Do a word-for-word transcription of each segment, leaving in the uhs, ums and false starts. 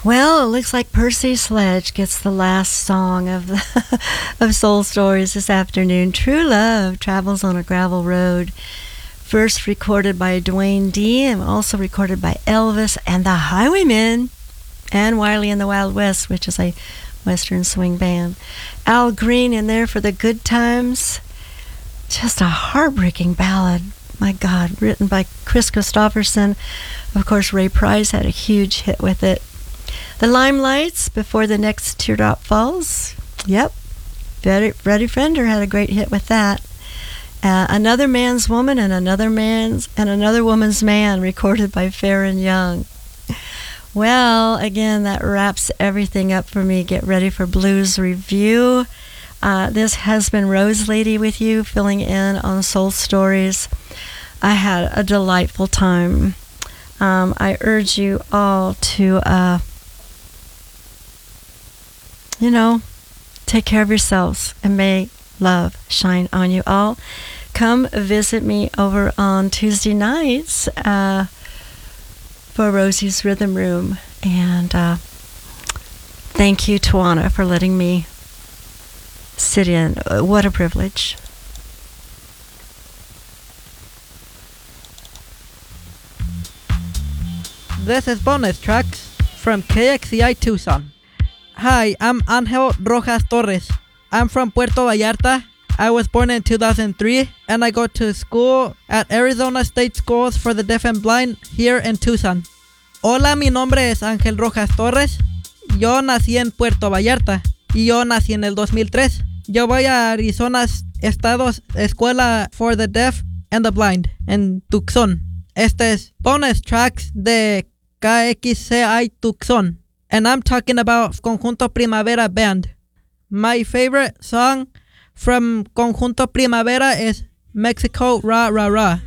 Well, it looks like Percy Sledge gets the last song of the, of Soul Stories this afternoon. True Love Travels on a Gravel Road. First recorded by Dwayne D. and also recorded by Elvis and the Highwaymen and Wiley and the Wild West, which is a Western swing band. Al Green in there for the Good Times. Just a heartbreaking ballad. My God, written by Chris Christopherson. Of course, Ray Price had a huge hit with it. The Limelights, Before the Next Teardrop Falls. Yep, Freddie, Freddie Fender had a great hit with that. Uh, Another Man's Woman and Another Man's and Another Woman's Man, recorded by Farron Young. Well, again, that wraps everything up for me. Get ready for Blues Review. Uh, this has been Rose Lady with you, filling in on Soul Stories. I had a delightful time. Um, I urge you all to, uh, you know, take care of yourselves, and may love shine on you all. Come visit me over on Tuesday nights uh, for Rosie's Rhythm Room. And uh, thank you, Tawana, for letting me sit in. Uh, what a privilege. This is bonus tracks from K X C I Tucson. Hi, I'm Angel Rojas Torres. I'm from Puerto Vallarta. I was born in two thousand three, and I go to school at Arizona State Schools for the Deaf and Blind here in Tucson. Hola, mi nombre es Ángel Rojas Torres. Yo nací en Puerto Vallarta y yo nací en el dos mil tres. Yo voy a Arizona Estados Escuela for the Deaf and the Blind en Tucson. Este es bonus tracks de K X C I Tucson, and I'm talking about Conjunto Primavera Band. My favorite song from Conjunto Primavera is Mexico Ra Ra Ra.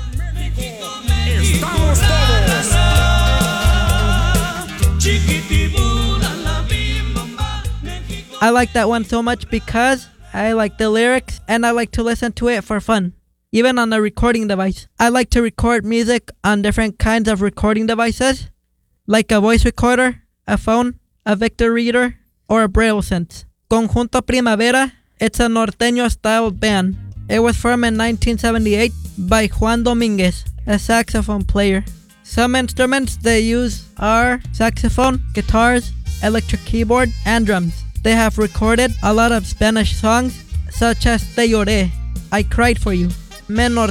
I like that one so much because I like the lyrics and I like to listen to it for fun, even on a recording device. I like to record music on different kinds of recording devices, like a voice recorder, a phone, a Victor Reader, or a Braille Sense. Conjunto Primavera, it's a norteño-style band. It was formed in nineteen seventy-eight by Juan Dominguez, a saxophone player. Some instruments they use are saxophone, guitars, electric keyboard, and drums. They have recorded a lot of Spanish songs, such as Te Lloré, I Cried for You, Menor